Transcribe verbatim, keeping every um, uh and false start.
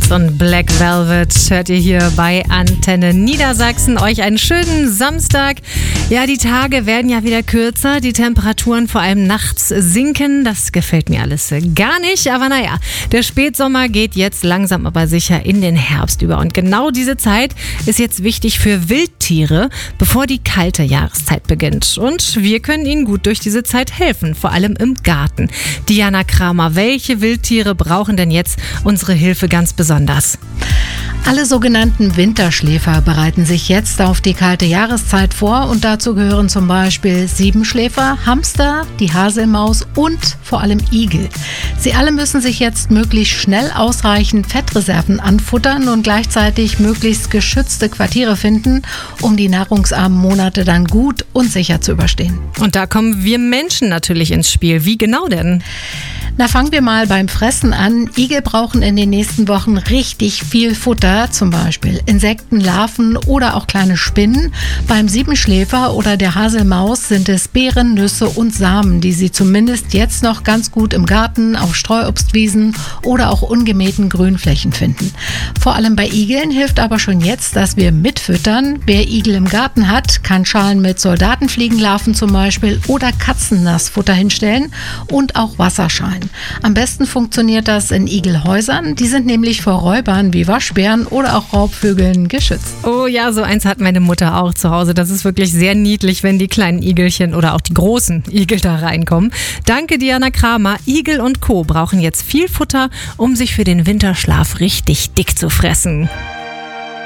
Beatles und Black Velvet hört ihr hier bei Antenne Niedersachsen. Euch einen schönen Samstag. Ja, die Tage werden ja wieder kürzer, die Temperaturen vor allem nachts sinken. Das gefällt mir alles gar nicht, aber naja, der Spätsommer geht jetzt langsam aber sicher in den Herbst über. Und genau diese Zeit ist jetzt wichtig für Wildtiere, bevor die kalte Jahreszeit beginnt. Und wir können ihnen gut durch diese Zeit helfen, vor allem im Garten. Diana Kramer, welche Wildtiere brauchen denn jetzt unsere Hilfe ganz besonders? Alle sogenannten Winterschläfer bereiten sich jetzt auf die kalte Jahreszeit vor und dazu gehören zum Beispiel Siebenschläfer, Hamster, die Haselmaus und vor allem Igel. Sie alle müssen sich jetzt möglichst schnell ausreichend Fettreserven anfuttern und gleichzeitig möglichst geschützte Quartiere finden, um die nahrungsarmen Monate dann gut und sicher zu überstehen. Und da kommen wir Menschen natürlich ins Spiel. Wie genau denn? Na, fangen wir mal beim Fressen an. Igel brauchen in den nächsten Wochen richtig viel Futter, zum Beispiel Insekten, Larven oder auch kleine Spinnen. Beim Siebenschläfer oder der Haselmaus sind es Beeren, Nüsse und Samen, die sie zumindest jetzt noch ganz gut im Garten, auf Streuobstwiesen oder auch ungemähten Grünflächen finden. Vor allem bei Igeln hilft aber schon jetzt, dass wir mitfüttern. Wer Igel im Garten hat, kann Schalen mit Soldatenfliegenlarven zum Beispiel oder Katzennassfutter hinstellen und auch Wasserschalen. Am besten funktioniert das in Igelhäusern. Die sind nämlich vor Räubern wie Waschbären oder auch Raubvögeln geschützt. Oh ja, so eins hat meine Mutter auch zu Hause. Das ist wirklich sehr niedlich, wenn die kleinen Igelchen oder auch die großen Igel da reinkommen. Danke, Diana Kramer. Igel und Co. brauchen jetzt viel Futter, um sich für den Winterschlaf richtig dick zu fressen.